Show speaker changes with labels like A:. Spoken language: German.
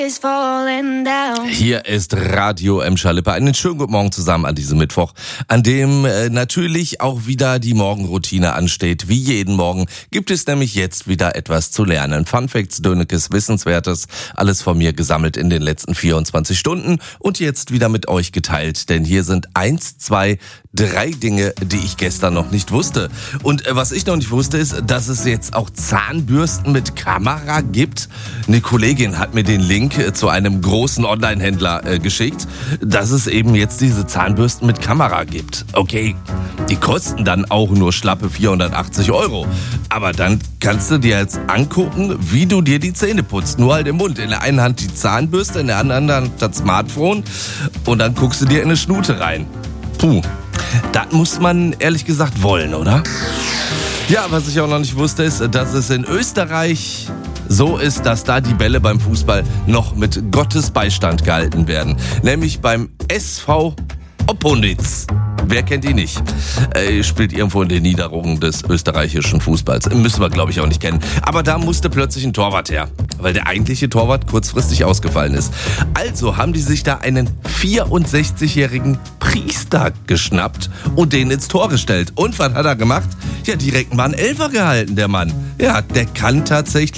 A: Hier ist Radio Emscher-Lippe. Einen schönen guten Morgen zusammen an diesem Mittwoch, an dem natürlich auch wieder die Morgenroutine ansteht. Wie jeden Morgen gibt es nämlich jetzt wieder etwas zu lernen. Funfacts, Dönekes, Wissenswertes, alles von mir gesammelt in den letzten 24 Stunden und jetzt wieder mit euch geteilt. Denn hier sind 1, 2, 3 Dinge, die ich gestern noch nicht wusste. Und was ich noch nicht wusste, ist, dass es jetzt auch Zahnbürsten mit Kamera gibt. Eine Kollegin hat mir den Link zu einem großen Online-Händler geschickt, dass es eben jetzt diese Zahnbürsten mit Kamera gibt. Okay, die kosten dann auch nur schlappe 480 €. Aber dann kannst du dir jetzt angucken, wie du dir die Zähne putzt. Nur halt im Mund. In der einen Hand die Zahnbürste, in der anderen Hand das Smartphone. Und dann guckst du dir in eine Schnute rein. Puh, das muss man ehrlich gesagt wollen, oder? Ja, was ich auch noch nicht wusste, ist, dass es in Österreich so ist, dass da die Bälle beim Fußball noch mit Gottes Beistand gehalten werden. Nämlich beim SV Opponitz. Wer kennt ihn nicht? Spielt irgendwo in den Niederungen des österreichischen Fußballs. Müssen wir, glaube ich, auch nicht kennen. Aber da musste plötzlich ein Torwart her, weil der eigentliche Torwart kurzfristig ausgefallen ist. Also haben die sich da einen 64-jährigen Priester geschnappt und den ins Tor gestellt. Und was hat er gemacht? Ja, direkt mal einen Elfer gehalten, der Mann. Ja, der kann tatsächlich